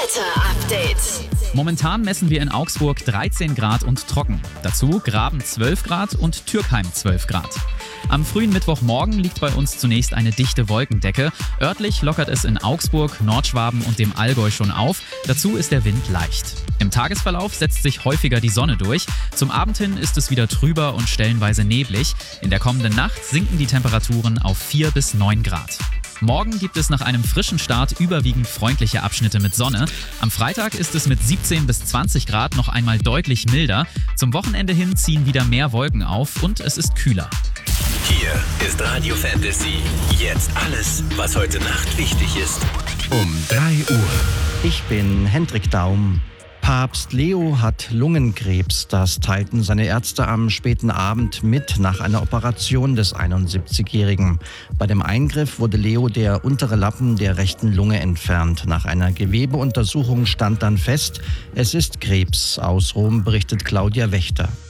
Wetter-Update. Momentan messen wir in Augsburg 13 Grad und trocken. Dazu Graben 12 Grad und Türkheim 12 Grad. Am frühen Mittwochmorgen liegt bei uns zunächst eine dichte Wolkendecke. Örtlich lockert es in Augsburg, Nordschwaben und dem Allgäu schon auf. Dazu ist der Wind leicht. Im Tagesverlauf setzt sich häufiger die Sonne durch. Zum Abend hin ist es wieder trüber und stellenweise neblig. In der kommenden Nacht sinken die Temperaturen auf 4 bis 9 Grad. Morgen gibt es nach einem frischen Start überwiegend freundliche Abschnitte mit Sonne. Am Freitag ist es mit 17 bis 20 Grad noch einmal deutlich milder. Zum Wochenende hin ziehen wieder mehr Wolken auf und es ist kühler. Hier ist Radio Fantasy. Jetzt alles, was heute Nacht wichtig ist. Um 3 Uhr. Ich bin Hendrik Daum. Papst Leo hat Lungenkrebs. Das teilten seine Ärzte am späten Abend mit nach einer Operation des 71-Jährigen. Bei dem Eingriff wurde Leo der untere Lappen der rechten Lunge entfernt. Nach einer Gewebeuntersuchung stand dann fest, es ist Krebs. Aus Rom berichtet Claudia Wächter.